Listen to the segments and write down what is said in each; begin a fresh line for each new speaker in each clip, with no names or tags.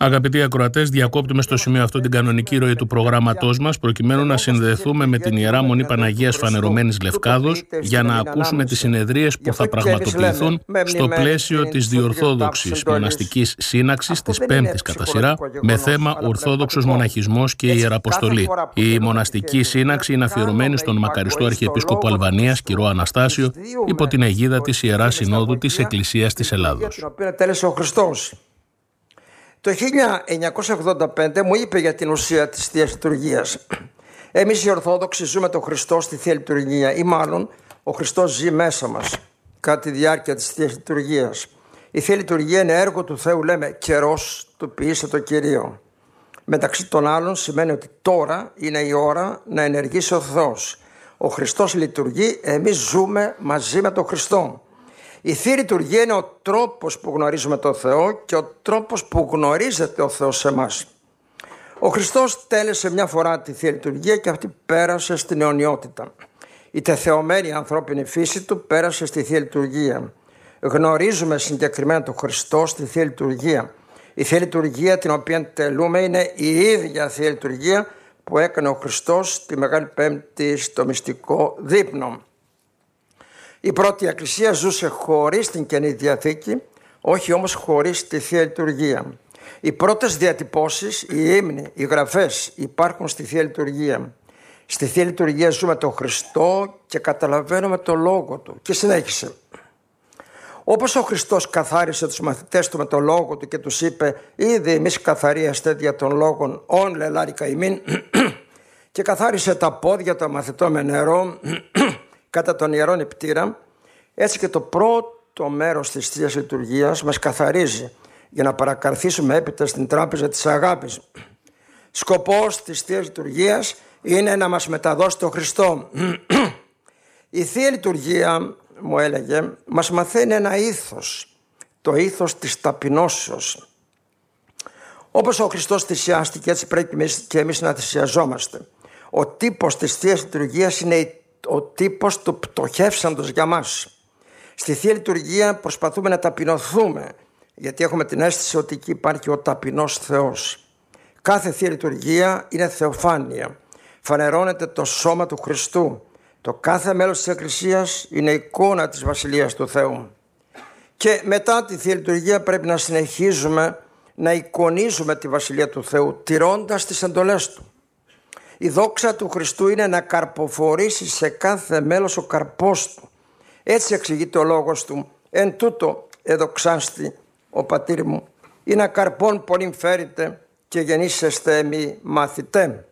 Αγαπητοί ακροατές, διακόπτουμε στο σημείο αυτό την κανονική ροή του προγράμματός μας, προκειμένου να συνδεθούμε με την Ιερά Μονή Παναγίας Φανερωμένης Λευκάδος για να ακούσουμε τις συνεδρίες που θα πραγματοποιηθούν στο πλαίσιο της διορθόδοξης μοναστικής σύναξης της 5ης κατά σειρά, με θέμα Ορθόδοξος Μοναχισμός και Ιεραποστολή. Η μοναστική σύναξη είναι αφιερωμένη στον μακαριστό Αρχιεπίσκοπο Αλβανίας, Κυρώ Αναστάσιο, υπό την αιγίδα της Ιεράς Συνόδου της Εκκλησίας της Ελλάδος.
Το 1985 μου είπε για την ουσία της Θείας Λειτουργίας. Εμείς οι Ορθόδοξοι ζούμε τον Χριστό στη Θεία Λειτουργία, ή μάλλον ο Χριστός ζει μέσα μας κατά τη διάρκεια της Θείας Λειτουργίας. Η Θεία Λειτουργία είναι έργο του Θεού, λέμε, καιρός του ποιήσε το Κυρίο. Μεταξύ των άλλων σημαίνει ότι τώρα είναι η ώρα να ενεργήσει ο Θεός. Ο Χριστός λειτουργεί, εμείς ζούμε μαζί με τον Χριστό. Η Θεία Λειτουργία είναι ο τρόπος που γνωρίζουμε τον Θεό και ο τρόπος που γνωρίζεται ο Θεός σε εμάς. Ο Χριστός τέλεσε μια φορά τη Θεία Λειτουργία και αυτή πέρασε στην αιωνιότητα. Η τεθεωμένη ανθρώπινη φύση του πέρασε στη Θεία Λειτουργία. Γνωρίζουμε συγκεκριμένα τον Χριστό στη Θεία Λειτουργία. Η Θεία Λειτουργία την οποία τελούμε είναι η ίδια Θεία Λειτουργία που έκανε ο Χριστός τη Μεγάλη Πέμπτη στο μυστικό δείπνο. Η πρώτη Εκκλησία ζούσε χωρίς την Καινή Διαθήκη, όχι όμως χωρίς τη Θεία Λειτουργία. Οι πρώτες διατυπώσεις, οι ύμνοι, οι γραφές υπάρχουν στη Θεία Λειτουργία. Στη Θεία Λειτουργία ζούμε τον Χριστό και καταλαβαίνουμε το Λόγο Του. Και συνέχισε. Όπως ο Χριστός καθάρισε τους μαθητές Του με το Λόγο Του και τους είπε «Ήδη εμείς καθαρίαστε δια των λόγων όν λελάρικα ημίν» και καθάρισε τα πόδια των μαθητών με νερό κατά τον Ιερόν Υπτήρα, έτσι και το πρώτο μέρος της Θείας Λειτουργίας μας καθαρίζει για να παρακαρθήσουμε έπειτα στην τράπεζα της αγάπης. Σκοπός της Θείας Λειτουργίας είναι να μας μεταδώσει τον Χριστό. Η Θεία Λειτουργία, μου έλεγε, μας μαθαίνει ένα ήθος, το ήθος της ταπεινώσεως. Όπως ο Χριστός θυσιάστηκε, έτσι πρέπει και εμείς να θυσιαζόμαστε. Ο τύπος της Θείας Λειτουργίας είναι ο τύπος του πτωχεύσαντος για μας. Στη Θεία Λειτουργία προσπαθούμε να ταπεινωθούμε, γιατί έχουμε την αίσθηση ότι εκεί υπάρχει ο ταπεινός Θεός. Κάθε Θεία Λειτουργία είναι θεοφάνεια. Φανερώνεται το σώμα του Χριστού. Το κάθε μέλος της Εκκλησίας είναι εικόνα της Βασιλείας του Θεού. Και μετά τη Θεία Λειτουργία πρέπει να συνεχίζουμε να εικονίζουμε τη Βασιλεία του Θεού, τηρώντας τις εντολές Του. Η δόξα του Χριστού είναι να καρποφορήσει σε κάθε μέλος ο καρπός Του. Έτσι εξηγείται ο λόγος Του. Εν τούτο εδοξάστη ο πατήρ μου, είναι καρπόν πολύ φέρετε και γεννήσεστε εμεί μαθητέ.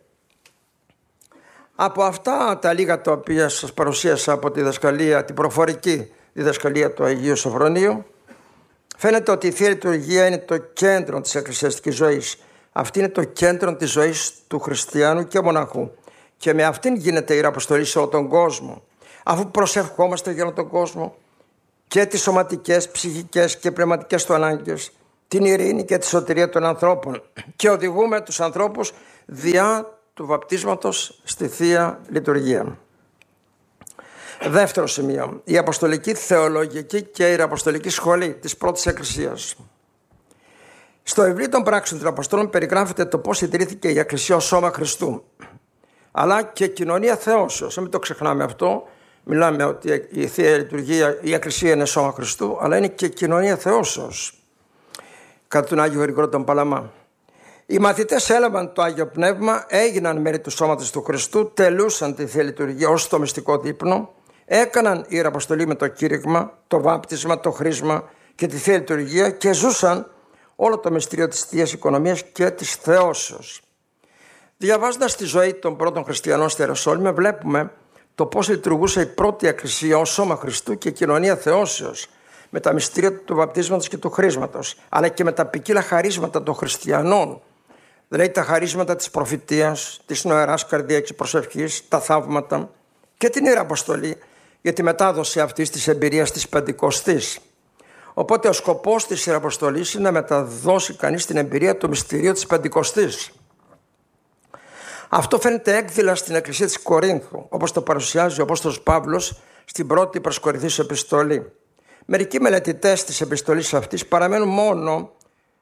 Από αυτά τα λίγα τα οποία σας παρουσίασα από τη διδασκαλία, την προφορική διδασκαλία του Αγίου Σοφρονίου, φαίνεται ότι η Θεία Λειτουργία είναι το κέντρο της εκκλησιαστικής ζωής. Αυτή είναι το κέντρο της ζωής του χριστιανού και μοναχού. Και με αυτήν γίνεται η Ιεραποστολή σε όλο τον κόσμο. Αφού προσευχόμαστε για όλο τον κόσμο και τις σωματικές, ψυχικές και πνευματικές του ανάγκες, την ειρήνη και τη σωτηρία των ανθρώπων και οδηγούμε τους ανθρώπους διά του βαπτίσματος στη Θεία Λειτουργία. Δεύτερο σημείο, η Αποστολική Θεολογική και η Ιεραποστολική Σχολή της Πρώτης Εκκλησίας. Στο βιβλίο των Πράξεων των Αποστόλων περιγράφεται το πώς ιδρύθηκε η Εκκλησία ως σώμα Χριστού, αλλά και κοινωνία θεώσεως. Μην το ξεχνάμε αυτό. Μιλάμε ότι η Θεία Λειτουργία, η Εκκλησία είναι σώμα Χριστού, αλλά είναι και κοινωνία θεώσεως. Κατά τον Άγιο Γρηγόριο τον Παλαμά. Οι μαθητές έλαβαν το Άγιο Πνεύμα, έγιναν μέρη του σώματος του Χριστού, τελούσαν τη Θεία Λειτουργία ως το μυστικό δείπνο, έκαναν Ιεραποστολή με το κήρυγμα, το βάπτισμα, το χρήσμα και τη Θεία Λειτουργία και ζούσαν όλο το μυστήριο της Θείας Οικονομίας και της Θεώσεως. Διαβάζοντας τη ζωή των πρώτων χριστιανών στη Ιεροσόλυμα, βλέπουμε το πώς λειτουργούσε η πρώτη Εκκλησία ως σώμα Χριστού και κοινωνία Θεώσεως, με τα μυστήρια του βαπτίσματος και του χρήσματος, αλλά και με τα ποικίλα χαρίσματα των χριστιανών, δηλαδή τα χαρίσματα της προφητείας, της νοεράς καρδιακής προσευχής, τα θαύματα και την Ιεραποστολή για τη μετάδοση αυτής της εμπειρίας της Πεντηκοστής. Οπότε ο σκοπός της Ιεραποστολής είναι να μεταδώσει κανείς την εμπειρία του μυστηρίου της Πεντηκοστής. Αυτό φαίνεται έκδηλα στην Εκκλησία της Κορίνθου, όπως το παρουσιάζει ο Απόστολος Παύλος στην πρώτη προς Κορινθίους επιστολή. Μερικοί μελετητές της επιστολής αυτής παραμένουν μόνο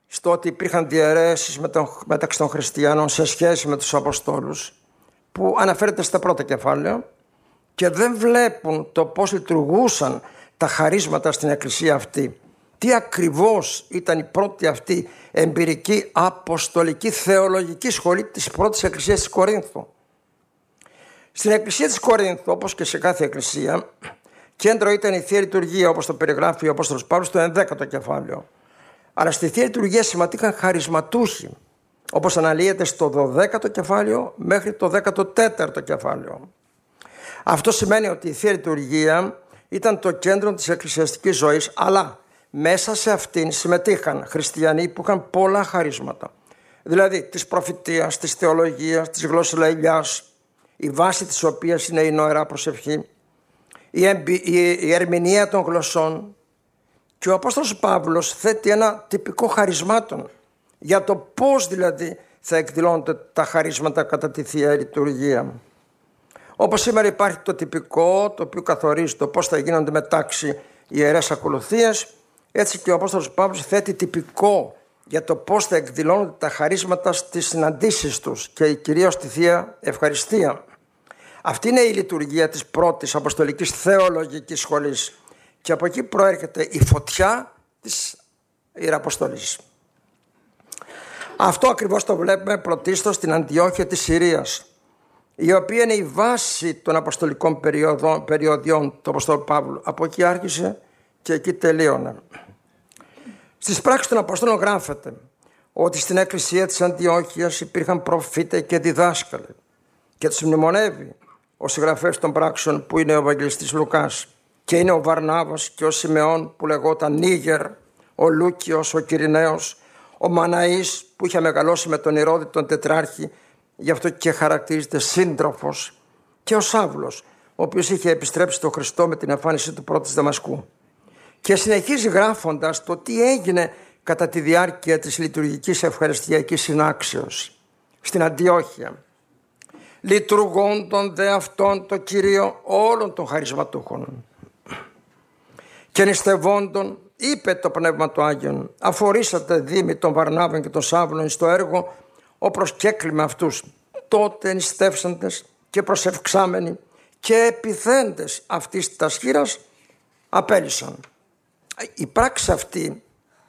στο ότι υπήρχαν διαιρέσεις μεταξύ των χριστιανών σε σχέση με τους Αποστόλους, που αναφέρεται στα πρώτα κεφάλαια, και δεν βλέπουν το πώς λειτουργούσαν τα χαρίσματα στην εκκλησία αυτή. Τι ακριβώς ήταν η πρώτη αυτή εμπειρική αποστολική θεολογική σχολή της πρώτης εκκλησίας της Κορίνθου. Στην εκκλησία της Κορίνθου, όπως και σε κάθε εκκλησία, κέντρο ήταν η Θεία Λειτουργία, όπως το περιγράφει ο Απόστολος Παύλος στο 11ο κεφάλαιο. Αλλά στη Θεία Λειτουργία συμμετείχαν χαρισματούχοι, όπως αναλύεται στο 12ο κεφάλαιο μέχρι το 14ο κεφάλαιο. Αυτό σημαίνει ότι η Θεία Λειτουργία ήταν το κέντρο της εκκλησιαστικής ζωής, αλλά μέσα σε αυτήν συμμετείχαν χριστιανοί που είχαν πολλά χαρίσματα. Δηλαδή της προφητείας, της θεολογίας, της γλωσσολαηλιάς, η βάση της οποίας είναι η νοερά προσευχή, η ερμηνεία των γλωσσών. Και ο Απόστολος Παύλος θέτει ένα τυπικό χαρισμάτων για το πώς δηλαδή θα εκδηλώνονται τα χαρίσματα κατά τη Θεία Λειτουργία. Όπως σήμερα υπάρχει το τυπικό, το οποίο καθορίζει το πώς θα γίνονται μετάξι ιερές ακολουθίες, έτσι και ο Απόστολος Παύλος θέτει τυπικό για το πώς θα εκδηλώνονται τα χαρίσματα στις συναντήσεις τους και κυρίως στη Θεία Ευχαριστία. Αυτή είναι η λειτουργία της πρώτης αποστολικής θεολογικής σχολής και από εκεί προέρχεται η φωτιά της Ιεραποστολής. Αυτό ακριβώς το βλέπουμε πρωτίστως στην Αντιόχεια της Συρίας, η οποία είναι η βάση των αποστολικών περιοδιών του Αποστόλου Παύλου. Από εκεί άρχισε και εκεί τελείωνε. Στις πράξεις των Αποστόλων γράφεται ότι στην εκκλησία της Αντιόχειας υπήρχαν προφήτες και διδάσκαλοι, και τους μνημονεύει ο συγγραφέας των πράξεων που είναι ο Ευαγγελιστής Λουκάς, και είναι ο Βαρνάβας και ο Σιμεών που λεγόταν Νίγερ, ο Λούκιος, ο Κυριναίος, ο Μαναής που είχε μεγαλώσει με τον Ηρώδη τον Τετράρχη, γι' αυτό και χαρακτηρίζεται σύντροφος, και ο Σάβλος, ο οποίος είχε επιστρέψει στον Χριστό με την εμφάνιση του πρώτης Δαμασκού. Και συνεχίζει γράφοντας το τι έγινε κατά τη διάρκεια της λειτουργικής ευχαριστιακής συνάξεως στην Αντιόχεια. Λειτουργώντων δε αυτόν το Κύριο όλων των χαρισματούχων και νηστευόντων, είπε το Πνεύμα του Άγιον, αφορήσατε δήμοι των Βαρνάβων και των Σάβλων στο έργο ο προσκέκλημα αυτούς. Τότε νηστεύσαντες και προσευξάμενοι και επιθέντες αυτής της χείρας απέλυσαν. Η πράξη αυτή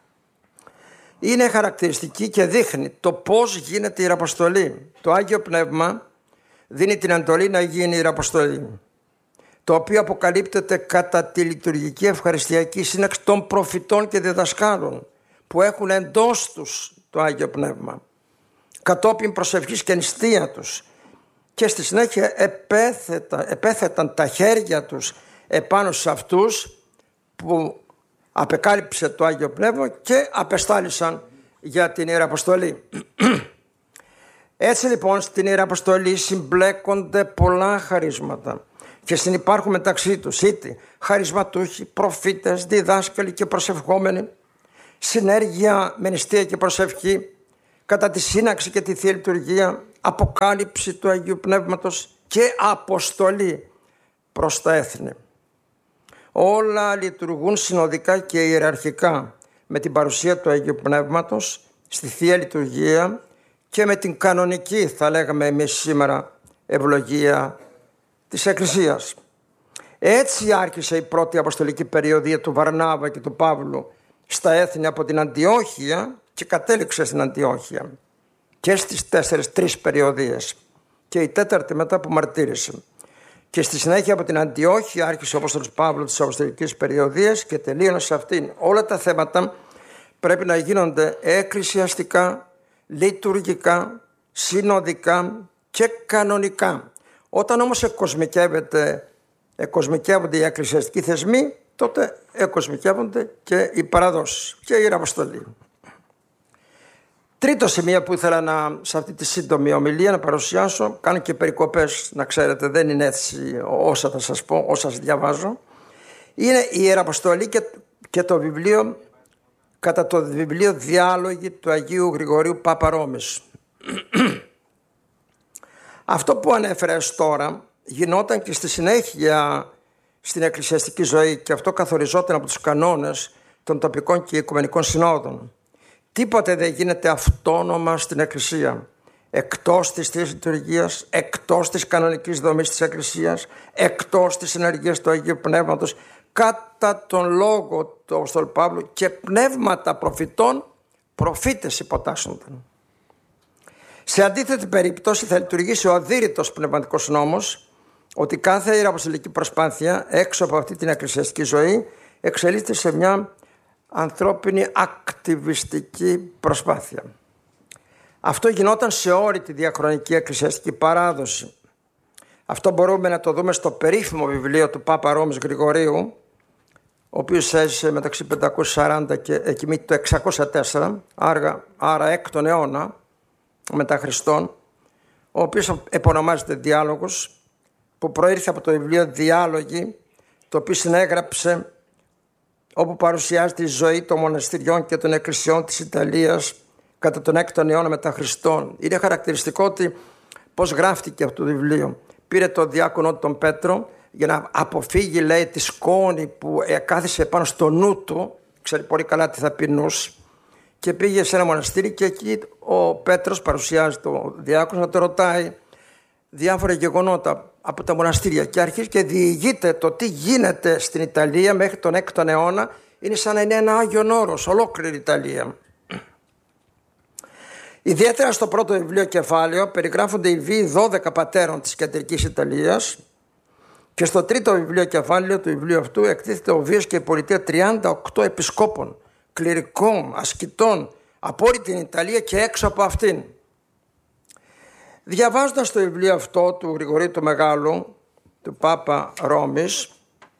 είναι χαρακτηριστική και δείχνει το πώς γίνεται η Ιεραποστολή. Το Άγιο Πνεύμα δίνει την εντολή να γίνει η Ιεραποστολή, το οποίο αποκαλύπτεται κατά τη λειτουργική ευχαριστιακή σύναξη των προφητών και διδασκάλων που έχουν εντός τους το Άγιο Πνεύμα, κατόπιν προσευχής και νηστεία τους, και στη συνέχεια επέθεταν τα χέρια τους επάνω σε αυτούς που απεκάλυψε το Άγιο Πνεύμα και απεστάλησαν για την Ιεραποστολή. Έτσι λοιπόν στην Ιεραποστολή συμπλέκονται πολλά χαρίσματα και συνυπάρχουν μεταξύ τους είτε χαρισματούχοι, προφήτες, διδάσκαλοι και προσευχόμενοι, συνέργεια με νηστεία και προσευχή, κατά τη σύναξη και τη Θεία Λειτουργία, αποκάλυψη του Αγίου Πνεύματος και αποστολή προς τα έθνη. Όλα λειτουργούν συνοδικά και ιεραρχικά με την παρουσία του Αγίου Πνεύματος στη Θεία Λειτουργία και με την κανονική, θα λέγαμε εμείς σήμερα, ευλογία της Εκκλησίας. Έτσι άρχισε η πρώτη αποστολική περιοδία του Βαρνάβα και του Παύλου στα έθνη από την Αντιόχεια και κατέληξε στην Αντιόχεια και στις 4 περιοδίες και η τέταρτη μετά που μαρτύρησε. Και στη συνέχεια από την Αντιόχεια άρχισε ο Απόστολος Παύλου τις αποστολικές περιοδίες και τελείωνε σε αυτήν. Όλα τα θέματα πρέπει να γίνονται εκκλησιαστικά, λειτουργικά, συνοδικά και κανονικά. Όταν όμως εκοσμικεύονται οι εκκλησιαστικοί θεσμοί, τότε εκοσμικεύονται και οι παραδόσεις και η Ιεραποστολή. Τρίτο σημείο που ήθελα σε αυτή τη σύντομη ομιλία να παρουσιάσω, κάνω και περικοπές να ξέρετε, δεν είναι έτσι όσα θα σας πω, όσα σας διαβάζω, είναι η Ιεραποστολή και το βιβλίο, κατά το βιβλίο Διάλογοι του Αγίου Γρηγορίου Παπαρόμης. Αυτό που ανέφερα τώρα γινόταν και στη συνέχεια στην εκκλησιαστική ζωή και αυτό καθοριζόταν από τους κανόνες των τοπικών και οικουμενικών συνόδων. Τίποτε δεν γίνεται αυτόνομα στην Εκκλησία. Εκτός της Θείας Λειτουργίας, εκτός της κανονικής δομής της Εκκλησίας, εκτός της ενεργείας του Αγίου Πνεύματος, κατά τον λόγο του Αποστόλου Παύλου και πνεύματα προφητών, προφήτες υποτάσσονταν. Σε αντίθετη περίπτωση θα λειτουργήσει ο αδύρυτος πνευματικός νόμος, ότι κάθε ιεραποστολική προσπάθεια έξω από αυτή την εκκλησιαστική ζωή εξελίσσεται σε μια ανθρώπινη ακτιβιστική προσπάθεια. Αυτό γινόταν σε όλη τη διαχρονική εκκλησιαστική παράδοση. Αυτό μπορούμε να το δούμε στο περίφημο βιβλίο του Πάπα Ρώμης Γρηγορίου, ο οποίος έζησε μεταξύ 540 και εκοιμήθη το 604, άρα 6ο αιώνα μετά Χριστόν, ο οποίος επωνομάζεται Διάλογος, που προήρθε από το βιβλίο Διάλογοι, το οποίο συνέγραψε, όπου παρουσιάζεται η ζωή των μοναστηριών και των εκκλησιών της Ιταλίας κατά τον 6ο αιώνα μετά Χριστόν. Είναι χαρακτηριστικό ότι πώς γράφτηκε αυτό το βιβλίο. Πήρε τον διάκονο τον Πέτρο για να αποφύγει, λέει, τη σκόνη που κάθισε πάνω στο νου του, ξέρει πολύ καλά τι θα πει νους, και πήγε σε ένα μοναστήρι και εκεί ο Πέτρος παρουσιάζει το διάκονο να το ρωτάει διάφορα γεγονότα από τα μοναστήρια και αρχίζει και διηγείται το τι γίνεται στην Ιταλία μέχρι τον 6ο αιώνα. Είναι σαν να είναι ένα Άγιον Όρος, ολόκληρη η Ιταλία. Ιδιαίτερα στο πρώτο βιβλίο κεφάλαιο περιγράφονται οι βίοι 12 πατέρων της κεντρικής Ιταλίας και στο τρίτο βιβλίο κεφάλαιο του βιβλίου αυτού εκτίθεται ο βίος και η πολιτεία 38 επισκόπων, κληρικών, ασκητών από όλη την Ιταλία και έξω από αυτήν. Διαβάζοντας το βιβλίο αυτό του Γρηγορίου του Μεγάλου, του Πάπα Ρώμης,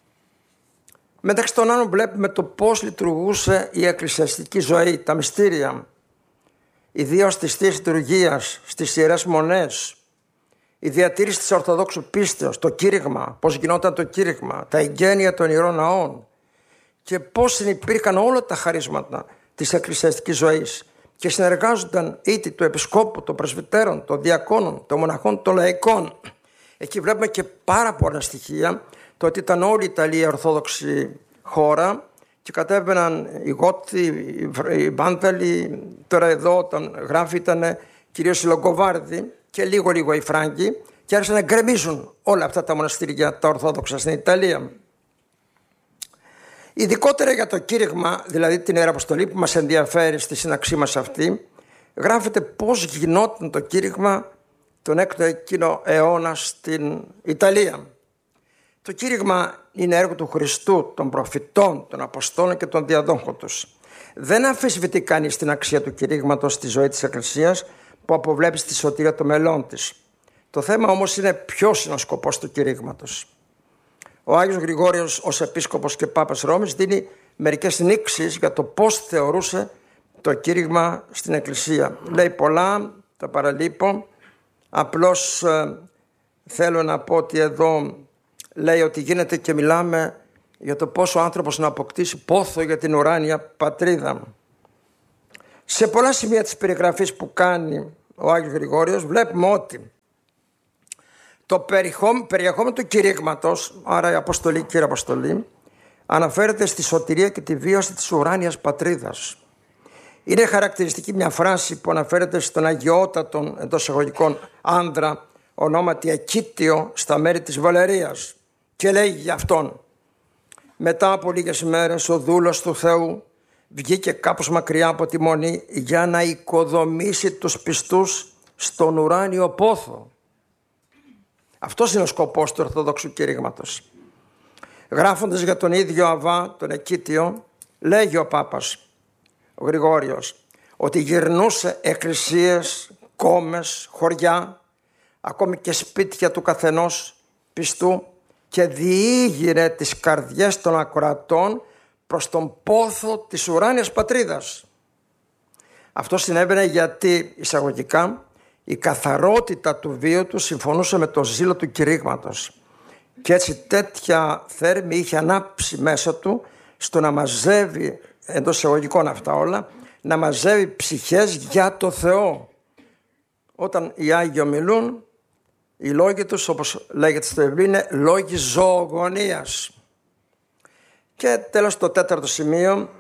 μεταξύ των άλλων βλέπουμε το πώς λειτουργούσε η εκκλησιαστική ζωή, τα μυστήρια, ιδίως της Θείας Λειτουργίας, στις Ιερές Μονές, η διατήρηση της Ορθοδόξου πίστεως, το κήρυγμα, πώς γινόταν το κήρυγμα, τα εγγένεια των Ιερών Ναών και πώς συνυπήρχαν όλα τα χαρίσματα της εκκλησιαστικής ζωής και συνεργάζονταν είτε του επισκόπου, των πρεσβυτέρων, των διακόνων, των μοναχών, των λαϊκών. Εκεί βλέπουμε και πάρα πολλά στοιχεία, το ότι ήταν όλη η Ιταλία ορθόδοξη χώρα και κατέβαιναν οι Γότοι, οι Βάνδαλοι, τώρα εδώ όταν γράφει ήταν κυρίως οι Λογκοβάρδοι και λίγο οι Φράγκοι και άρχισαν να γκρεμίζουν όλα αυτά τα μοναστήρια τα ορθόδοξα στην Ιταλία. Ειδικότερα για το κήρυγμα, δηλαδή την Ιεραποστολή που μας ενδιαφέρει στη σύναξή μας αυτή, γράφεται πώς γινόταν το κήρυγμα τον 6ο εκείνο αιώνα στην Ιταλία. Το κήρυγμα είναι έργο του Χριστού, των προφητών, των Αποστόλων και των διαδόχων τους. Δεν αμφισβητεί κανείς την αξία του κηρύγματος στη ζωή της Εκκλησίας που αποβλέπει στη σωτηρία των μελών της. Το θέμα όμως είναι ποιος είναι ο σκοπός του κηρύγματος. Ο Άγιος Γρηγόριος ως επίσκοπος και Πάπας Ρώμης δίνει μερικές νήξεις για το πώς θεωρούσε το κήρυγμα στην Εκκλησία. Λέει πολλά, τα παραλείπω, απλώς θέλω να πω ότι εδώ λέει ότι γίνεται και μιλάμε για το πώς ο άνθρωπος να αποκτήσει πόθο για την ουράνια πατρίδα. Σε πολλά σημεία της περιγραφής που κάνει ο Άγιος Γρηγόριος βλέπουμε ότι το περιεχόμενο του κηρύγματος, άρα η αποστολή και η αποστολή, αναφέρεται στη σωτηρία και τη βίωση της ουράνιας πατρίδας. Είναι χαρακτηριστική μια φράση που αναφέρεται στον αγιότατον εντός εισαγωγικών άνδρα, ονόματι Ακίτιο, στα μέρη της Βαλερίας, και λέει για αυτόν: μετά από λίγες ημέρες ο δούλος του Θεού βγήκε κάπως μακριά από τη μονή για να οικοδομήσει τους πιστούς στον ουράνιο πόθο. Αυτός είναι ο σκοπός του Ορθοδόξου κηρύγματος. Γράφοντας για τον ίδιο Αβά, τον Εκίτιο, λέγει ο Πάπας ο Γρηγόριος ότι γυρνούσε εκκλησίες, κόμμες, χωριά, ακόμη και σπίτια του καθενός πιστού και διήγηρε τις καρδιές των ακροατών προς τον πόθο της ουράνιας πατρίδας. Αυτό συνέβαινε γιατί εισαγωγικά η καθαρότητα του βίου του συμφωνούσε με το ζήλο του κηρύγματος και έτσι τέτοια θέρμη είχε ανάψει μέσα του στο να μαζεύει, εντός εισαγωγικών αυτά όλα, να μαζεύει ψυχές για το Θεό. Όταν οι Άγιοι ομιλούν, οι λόγοι τους, όπως λέγεται στο βιβλίο, είναι λόγοι ζωογονίας. Και τέλος το τέταρτο σημείο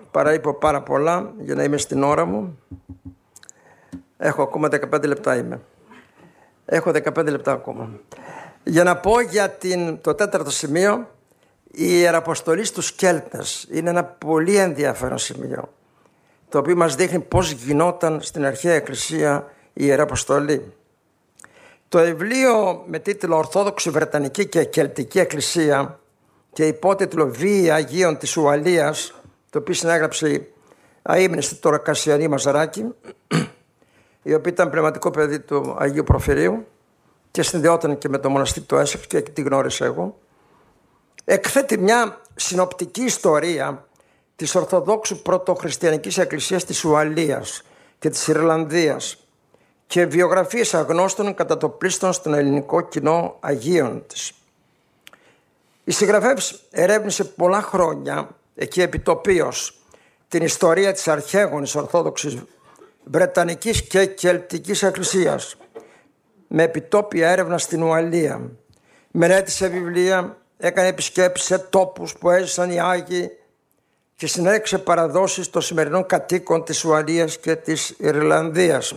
παραείπω πάρα πολλά για να είμαι στην ώρα μου. Έχω ακόμα 15 λεπτά είμαι. Έχω 15 λεπτά ακόμα. Για να πω για το τέταρτο σημείο, η Ιεραποστολή στους Κέλτες. Είναι ένα πολύ ενδιαφέρον σημείο, το οποίο μας δείχνει πώς γινόταν στην αρχαία Εκκλησία η Ιεραποστολή. Το βιβλίο με τίτλο «Ορθόδοξη Βρετανική και Κελτική Εκκλησία» και υπότιτλο «Βίοι Αγίων της Ουαλίας», το οποίο συνέγραψε η αείμνηστη τώρα Κασιανή Μαζαράκη, η οποία ήταν πνευματικό παιδί του Αγίου Προφηρίου και συνδεόταν και με το μοναστήρι του Έσεξ και τη γνώρισα εγώ, εκθέτει μια συνοπτική ιστορία της Ορθοδόξου Πρωτοχριστιανικής Εκκλησίας της Ουαλίας και της Ιρλανδίας και βιογραφίες αγνώστων κατά το πλήστον στον ελληνικό κοινό Αγίων της. Η συγγραφέας ερεύνησε πολλά χρόνια εκεί επιτοπίως την ιστορία της αρχαίγονης Ορθόδοξης Βρετανικής και Κελτικής Εκκλησίας με επιτόπια έρευνα στην Ουαλία. Μελέτησε βιβλία, έκανε επισκέψεις σε τόπους που έζησαν οι Άγιοι και συνέχισε παραδόσεις των σημερινών κατοίκων της Ουαλίας και της Ιρλανδίας.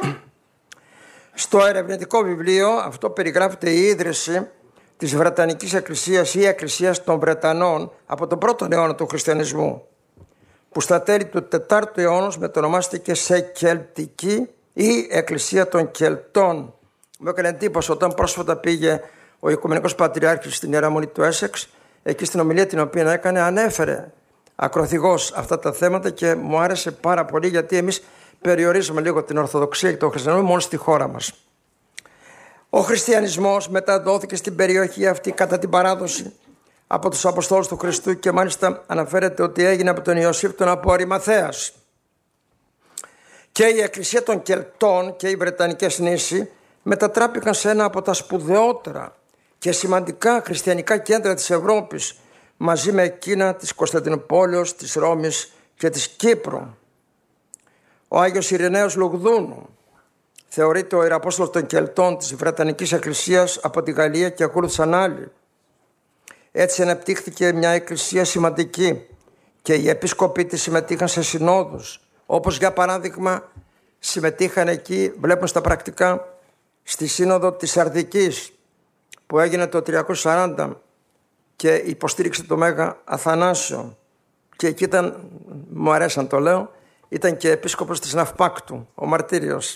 Στο ερευνητικό βιβλίο αυτό περιγράφεται η ίδρυση της Βρετανικής Εκκλησίας ή Εκκλησίας των Βρετανών από τον 1ο αιώνα του χριστιανισμού, που στα τέλη του 4ου αιώνα μετονομάστηκε σε Κελτική ή Εκκλησία των Κελτών. Μου έκανε εντύπωση όταν πρόσφατα πήγε ο Οικουμενικός Πατριάρχης στην Ιερά Μονή του Έσεξ, εκεί στην ομιλία την οποία έκανε, ανέφερε ακροθυγώς αυτά τα θέματα και μου άρεσε πάρα πολύ, γιατί εμείς περιορίζουμε λίγο την Ορθοδοξία και τον χριστιανισμό μόνο στη χώρα μας. Ο χριστιανισμός μεταδόθηκε στην περιοχή αυτή κατά την παράδοση από τους Αποστόλους του Χριστού και μάλιστα αναφέρεται ότι έγινε από τον Ιωσήφ τον από Αριμαθέας. Και η Εκκλησία των Κελτών και οι Βρετανικές νήσοι μετατράπηκαν σε ένα από τα σπουδαιότερα και σημαντικά χριστιανικά κέντρα της Ευρώπης, μαζί με εκείνα της Κωνσταντινούπολης, της Ρώμης και της Κύπρου. Ο Άγιος Ειρηναίος Λογδούνου θεωρείται ο ιεραπόστολος των Κελτών της Βρετανικής Εκκλησίας από τη Γαλλία και ακολούθησαν άλλοι. Έτσι αναπτύχθηκε μια εκκλησία σημαντική και οι επίσκοποι της συμμετείχαν σε συνόδους, όπως για παράδειγμα συμμετείχαν εκεί, βλέπουμε στα πρακτικά, στη Σύνοδο της Σαρδικής που έγινε το 340 και υποστήριξε το Μέγα Αθανάσιο, και εκεί ήταν, μου αρέσει να το λέω, ήταν και επίσκοπος της Ναυπάκτου, ο Μαρτύριος.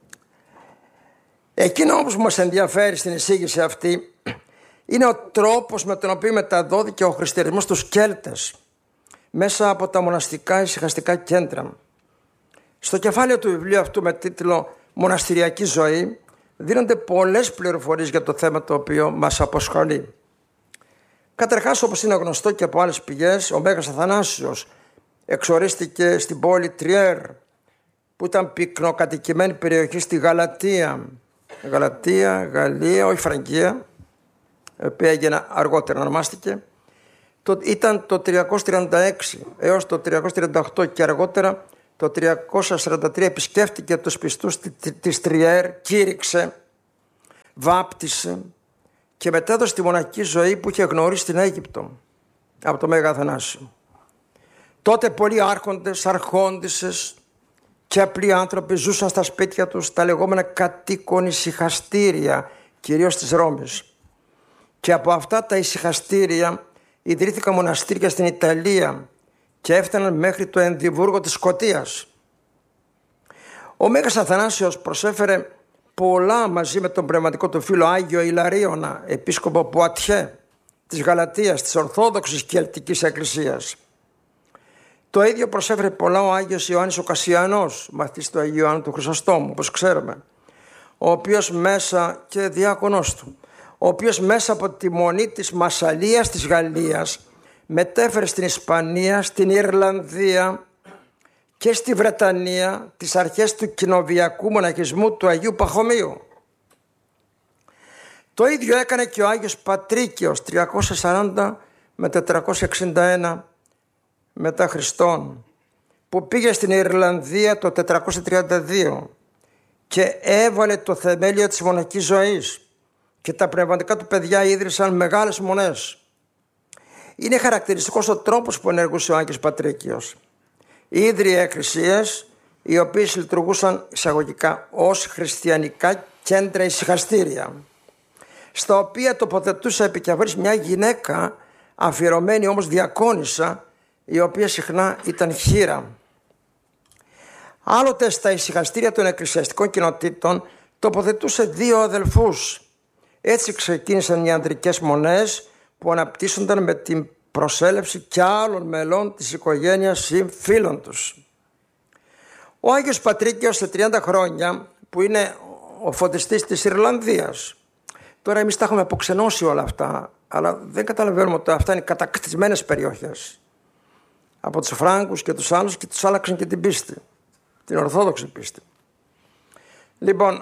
Εκείνο όμως που μας ενδιαφέρει στην εισήγηση αυτή είναι ο τρόπος με τον οποίο μεταδόθηκε ο χριστιανισμός στους Κέλτες μέσα από τα μοναστικά ησυχαστικά κέντρα. Στο κεφάλαιο του βιβλίου αυτού με τίτλο «Μοναστηριακή ζωή» δίνονται πολλές πληροφορίες για το θέμα το οποίο μας απασχολεί. Καταρχάς, όπως είναι γνωστό και από άλλες πηγές, ο Μέγας Αθανάσιος εξορίστηκε στην πόλη Τριέρ, που ήταν πυκνοκατοικημένη περιοχή στη Γαλατία, Γαλλία, όχι Φραγκία, η οποία έγινε αργότερα ονομάστηκε. Ήταν το 336 έως το 338 και αργότερα το 343 επισκέφτηκε τους πιστούς της Τριέρ, κήρυξε, βάπτισε και μετέδωσε τη μοναχική ζωή που είχε γνωρίσει στην Αίγυπτο από το Μέγα Αθανάσιο. Τότε πολλοί άρχοντες, αρχόντισσες και απλοί άνθρωποι ζούσαν στα σπίτια τους, τα λεγόμενα κατοίκον ησυχαστήρια, κυρίως της Ρώμης. Και από αυτά τα ησυχαστήρια ιδρύθηκαν μοναστήρια στην Ιταλία και έφταναν μέχρι το Ενδιβούργο της Σκωτίας. Ο Μέγας Αθανάσιος προσέφερε πολλά μαζί με τον πνευματικό του φίλο Άγιο Ιλαρίωνα, επίσκοπο Πουατιέ της Γαλατίας, της Ορθόδοξης Κελτικής Εκκλησίας. Το ίδιο προσέφερε πολλά ο Άγιος Ιωάννης ο Κασιανός, μαθητής του Αγίου Ιωάννου του Χρυσοστόμου, όπως ξέρουμε, ο οποίος μέσα, και διάκονος του, ο οποίος μέσα από τη μονή της Μασσαλίας της Γαλλίας μετέφερε στην Ισπανία, στην Ιρλανδία και στη Βρετανία τις αρχές του κοινοβιακού μοναχισμού του Αγίου Παχωμίου. Το ίδιο έκανε και ο Άγιος Πατρίκιος 340 με 461 μετά Χριστόν, που πήγε στην Ιρλανδία το 432 και έβαλε το θεμέλιο της μοναχικής ζωής και τα πνευματικά του παιδιά ίδρυσαν μεγάλες μονές. Είναι χαρακτηριστικός ο τρόπος που ενεργούσε ο Άγιος Πατρίκιος. ίδρυοι εκκλησίες, οι οποίες λειτουργούσαν εισαγωγικά ως χριστιανικά κέντρα ησυχαστήρια, στα οποία τοποθετούσε επικεφαλής μια γυναίκα, αφιερωμένη όμως διακόνισσα, η οποία συχνά ήταν χήρα. Άλλοτε στα ησυχαστήρια των εκκλησιαστικών κοινοτήτων τοποθετούσε 2 αδελφούς. Έτσι ξεκίνησαν οι ανδρικές μονές που αναπτύσσονταν με την προσέλευση και άλλων μελών της οικογένειας ή φίλων τους. Ο Άγιος Πατρίκιος σε 30 χρόνια, που είναι ο φωτιστής της Ιρλανδίας. Τώρα εμείς τα έχουμε αποξενώσει όλα αυτά, αλλά δεν καταλαβαίνουμε ότι αυτά είναι κατακτισμένες περιοχές από τους Φράγκους και τους άλλους, και τους άλλαξαν και την πίστη, την Ορθόδοξη πίστη. Λοιπόν,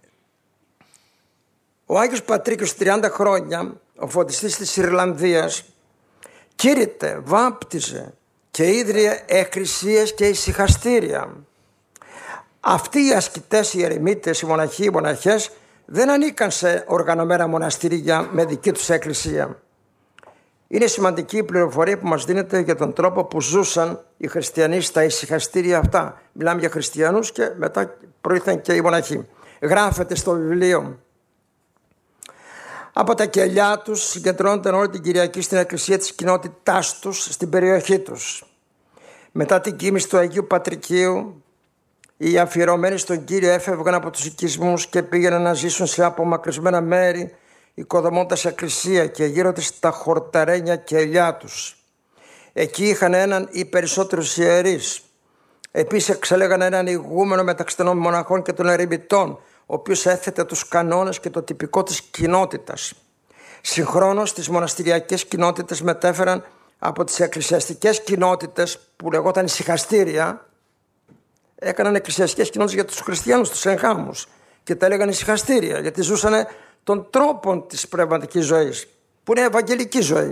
ο Άγιος Πατρίκιος 30 χρόνια, ο φωτιστής της Ιρλανδίας, κήρυτε, βάπτιζε και ίδρυε εκκλησίες και ησυχαστήρια. Αυτοί οι ασκητές, οι ερημίτες, οι μοναχοί, οι μοναχές δεν ανήκαν σε οργανωμένα μοναστήρια με δική τους εκκλησία. Είναι σημαντική η πληροφορία που μας δίνεται για τον τρόπο που ζούσαν οι χριστιανοί στα ησυχαστήρια αυτά. Μιλάμε για χριστιανούς και μετά προήλθαν και οι μοναχοί. Γράφεται στο βιβλίο. Από τα κελιά τους συγκεντρώνονταν όλη την Κυριακή στην εκκλησία της κοινότητάς τους, στην περιοχή τους. Μετά την κοίμηση του Αγίου Πατρικίου, οι αφιερωμένοι στον Κύριο έφευγαν από τους οικισμούς και πήγαιναν να ζήσουν σε απομακρυσμένα μέρη, οικοδομώντας εκκλησία και γύρω της τα χορταρένια κελιά τους. Εκεί είχαν έναν ή περισσότερους ιερείς. Επίσης εξέλεγαν έναν ηγούμενο μεταξύ των μοναχών και των ερημιτών, ο οποίος έθετε τους κανόνες και το τυπικό της κοινότητας. Συγχρόνως τις μοναστηριακές κοινότητες μετέφεραν από τις εκκλησιαστικές κοινότητες που λεγόταν ησυχαστήρια. Έκαναν εκκλησιαστικές κοινότητες για τους χριστιανούς, τους εγγάμους, και τα έλεγαν ησυχαστήρια, γιατί ζούσαν των τρόπων της πνευματικής ζωής, που είναι ευαγγελική ζωή.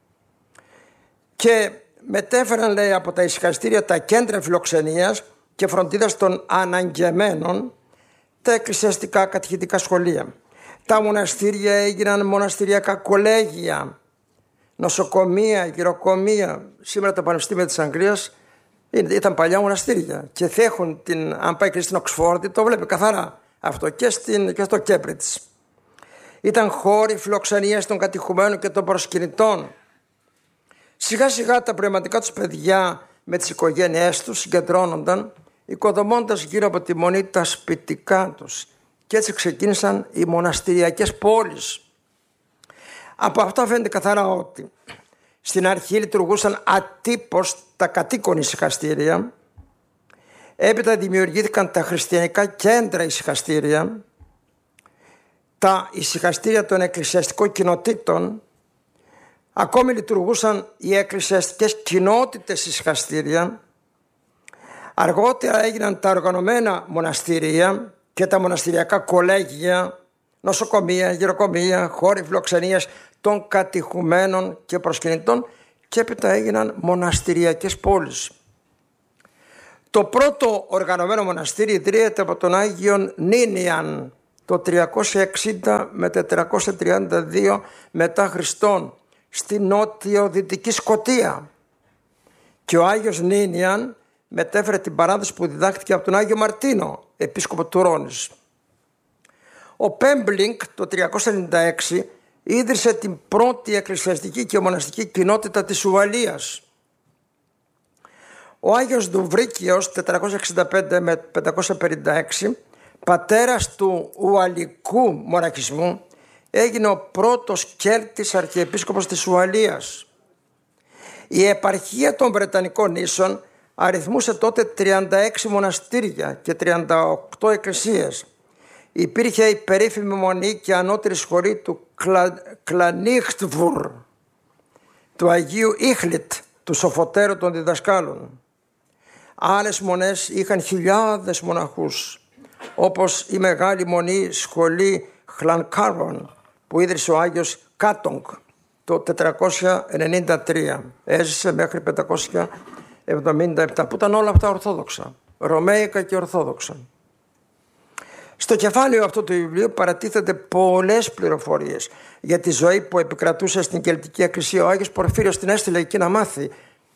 Και μετέφεραν, λέει, από τα ησυχαστήρια τα κέντρα φιλοξενίας και φροντίδας των αναγκεμένων, τα εκκλησιαστικά κατηχητικά σχολεία. Τα μοναστήρια έγιναν μοναστηριακά κολέγια, νοσοκομεία, γυροκομεία. Σήμερα τα πανεπιστήμια της Αγγλίας ήταν παλιά μοναστήρια και θα έχουν αν πάει και στην Οξφόρδη, το βλέπει καθαρά αυτό, και στο Κέμπριτζ. Ήταν χώροι φιλοξενίας των κατηχουμένων και των προσκυνητών. Σιγά σιγά τα πνευματικά τους παιδιά με τις οικογένειές τους συγκεντρώνονταν, οικοδομώντας γύρω από τη μονή τα σπιτικά τους, και έτσι ξεκίνησαν οι μοναστηριακές πόλεις. Από αυτά φαίνεται καθαρά ότι στην αρχή λειτουργούσαν ατύπως τα κατοίκον ησυχαστήρια, έπειτα δημιουργήθηκαν τα χριστιανικά κέντρα ησυχαστήρια, τα ησυχαστήρια των εκκλησιαστικών κοινοτήτων, ακόμη λειτουργούσαν οι εκκλησιαστικές κοινότητες ησυχαστήρια. Αργότερα έγιναν τα οργανωμένα μοναστήρια και τα μοναστηριακά κολέγια, νοσοκομεία, γυροκομεία, χώροι φιλοξενίας των κατηχουμένων και προσκυνητών, και έπειτα έγιναν μοναστηριακές πόλεις. Το πρώτο οργανωμένο μοναστήρι ιδρύεται από τον Άγιον Νίνιαν το 360 με 432 μετά Χριστόν στη νότιο-δυτική Σκωτία, και ο Άγιος Νίνιαν μετέφερε την παράδοση που διδάχτηκε από τον Άγιο Μαρτίνο, επίσκοπο του Ρώνης. Ο Πέμπλινγκ το 396 ίδρυσε την πρώτη εκκλησιαστική και μοναστική κοινότητα της Ουαλίας. Ο Άγιος Δουβρίκιος 465 με 556, πατέρας του ουαλικού μοναχισμού, έγινε ο πρώτος Κέλτης αρχιεπίσκοπος της Ουαλίας. Η επαρχία των Βρετανικών νήσων αριθμούσε τότε 36 μοναστήρια και 38 εκκλησίες. Υπήρχε η περίφημη μονή και ανώτερη σχολή του Κλανίχτβουρ, του Αγίου Ήχλιτ, του Σοφωτέρου των διδασκάλων. Άλλες μονές είχαν χιλιάδες μοναχούς, όπως η μεγάλη μονή σχολή Χλανκάρβον που ίδρυσε ο Άγιος Κάτονγκ το 493. Έζησε μέχρι 577, που ήταν όλα αυτά ορθόδοξα, ρωμαίικα και ορθόδοξα. Στο κεφάλαιο αυτού του βιβλίου παρατίθεται πολλές πληροφορίες για τη ζωή που επικρατούσε στην Κελτική Εκκλησία. Ο Άγιος Πορφύριος την έστειλε εκεί να μάθει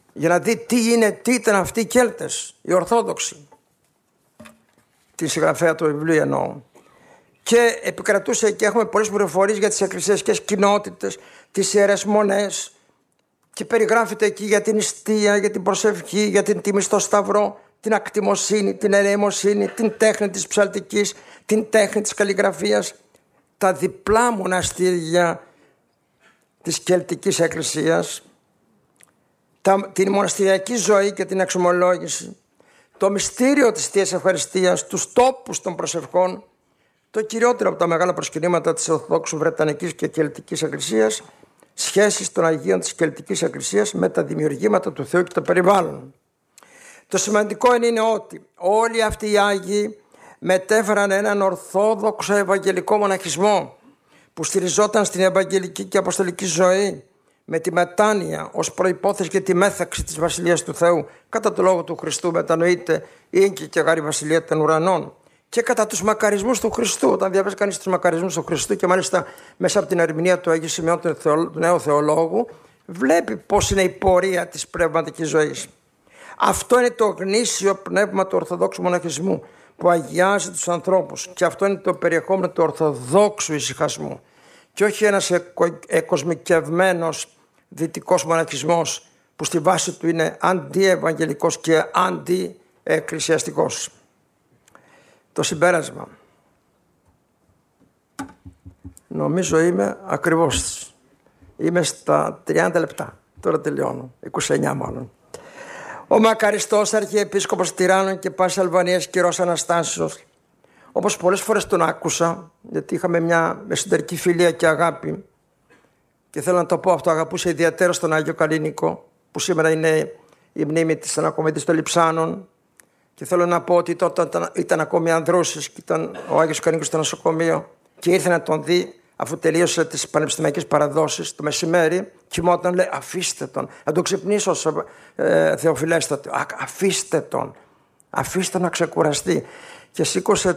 για να δει τι ήταν αυτοί οι Κέλτες, οι Ορθόδοξοι. Τη συγγραφέα του βιβλίου εννοώ. Και επικρατούσε και έχουμε πολλές πληροφορίες για τις εκκλησιαστικές κοινότητες, τις ιερές μονές, και περιγράφεται εκεί για την νηστεία, για την προσευχή, για την τιμή στο σταυρό, την ακτιμοσύνη, την ερεμοσύνη, την τέχνη της ψαλτικής, την τέχνη της καλλιγραφίας, τα διπλά μοναστήρια της Κελτικής Εκκλησίας, την μοναστηριακή ζωή και την εξομολόγηση, το μυστήριο της Θείας Ευχαριστίας, τους τόπους των προσευχών, το κυριότερο από τα μεγάλα προσκυνήματα της Ορθοδόξου Βρετανικής και Κελτικής Εκκλησίας, σχέσεις των Αγίων της Κελτικής Εκκλησίας με τα δημιουργήματα του Θεού και το περιβάλλον. Το σημαντικό είναι ότι όλοι αυτοί οι Άγιοι μετέφεραν έναν ορθόδοξο ευαγγελικό μοναχισμό που στηριζόταν στην ευαγγελική και αποστολική ζωή, με τη μετάνοια ως προϋπόθεση για τη μέθαξη της Βασιλείας του Θεού. Κατά το λόγο του Χριστού μετανοείται η έγκυη και αγάρη Βασιλεία των ουρανών. Και κατά τους μακαρισμούς του Χριστού, όταν διαβάζει κανείς τους μακαρισμούς του Χριστού και μάλιστα μέσα από την ερμηνεία του Αγίου Σημειών του Νέου Θεολόγου, βλέπει πώς είναι η πορεία της πνευματικής ζωής. Αυτό είναι το γνήσιο πνεύμα του Ορθοδόξου μοναχισμού που αγιάζει τους ανθρώπους, και αυτό είναι το περιεχόμενο του Ορθοδόξου ησυχασμού, και όχι ένας εκοσμικευμένος δυτικός μοναχισμός που στη βάση του είναι αντιευαγγελικός και αντιεκκλησιαστικός. Το συμπέρασμα. Νομίζω είμαι ακριβώς. Είμαι στα 30 λεπτά. Τώρα τελειώνω. 29 μάλλον. Ο μακαριστός Αρχιεπίσκοπος Τυράννων και Πάσης Αλβανίας κ. Αναστάσιος, όπως πολλές φορές τον άκουσα, γιατί είχαμε μια εσωτερική φιλία και αγάπη, και θέλω να το πω αυτό, αγαπούσε ιδιαίτερα στον Άγιο Καλλίνικο, που σήμερα είναι η μνήμη της ανακομίτης των Λειψάνων, και θέλω να πω ότι τότε ήταν ακόμη ανδρούσης και ήταν ο Άγιος Καλλίνικος στο νοσοκομείο και ήρθε να τον δει αφού τελείωσε τις πανεπιστημιακές παραδόσεις το μεσημέρι. Κοιμόταν, λέει, αφήστε τον, να τον ξυπνήσω Θεοφιλέστατο, αφήστε τον να ξεκουραστεί. Και σήκωσε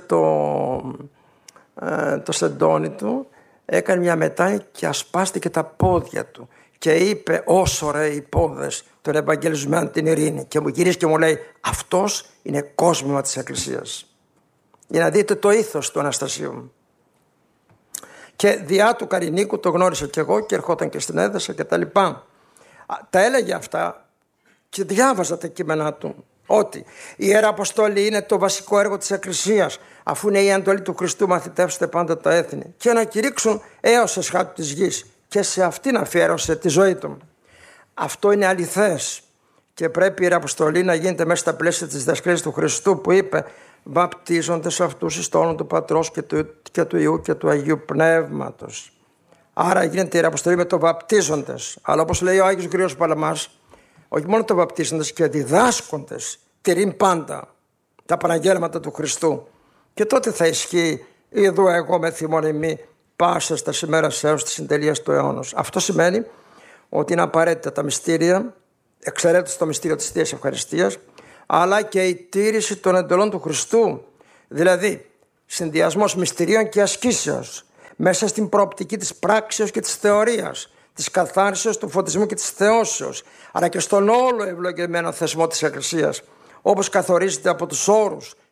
το σεντόνι του, έκανε μια μετάνοια και ασπάστηκε τα πόδια του και είπε, όσο ρε οι πόδες των Ευαγγελισμένων την ειρήνη, και μου γυρίζει και μου λέει, αυτός είναι κόσμημα της Εκκλησίας. Για να δείτε το ήθος του Αναστασίου. Και διά του Καρινίκου το γνώρισα κι εγώ και ερχόταν και στην Έδεσα και τα λοιπά. Τα έλεγε αυτά και διάβαζα τα κείμενά του, ότι η Ιερά Αποστόλη είναι το βασικό έργο της Εκκλησίας, αφού είναι η εντολή του Χριστού, μαθητεύστε πάντα τα έθνη και να κηρύξουν έως εσχάτου της γης, και σε αυτήν αφιέρωσε τη ζωή του. Αυτό είναι αληθές και πρέπει η Ιερά Αποστολή να γίνεται μέσα στα πλαίσια της διδασκαλίας του Χριστού, που είπε, βαπτίζονται σε αυτούς εις το όνομα του Πατρός και του Υιού και του Αγίου Πνεύματος. Άρα γίνεται η Ιερά Αποστολή με το βαπτίζοντες, αλλά όπως λέει ο Άγιος Γρηγόριος Παλαμάς, όχι μόνο το βαπτίζοντες και διδάσκοντες τηρήν πάντα τα Παναγγέλματα του Χριστού, και τότε θα ισχύει «Ιδού εγώ με θυμών ημί πάσα στα ημέρας έως της συντελείας του αιώνος». Αυτό σημαίνει ότι είναι απαραίτητα τα μυστήρια, εξαιρέτως το μυστήριο της Θείας Ευχαριστίας, αλλά και η τήρηση των εντολών του Χριστού, δηλαδή συνδυασμός μυστηρίων και ασκήσεως μέσα στην προοπτική της πράξεως και της θεωρίας, της καθάρισεως, του φωτισμού και της θεώσεως, αλλά και στον όλο ευλογημένο θεσμό της Εκκλησίας, όπως καθορίζεται από τους όρους